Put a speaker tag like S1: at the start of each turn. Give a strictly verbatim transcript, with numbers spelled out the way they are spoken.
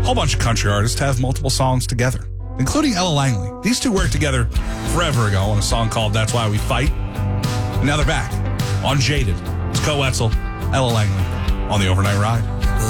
S1: whole bunch of country artists have multiple songs together, including Ella Langley. These two worked together forever ago on a song called That's Why We Fight. And now they're back on Jaded. It's Co Wetzel, Ella Langley on the Overnight Ride.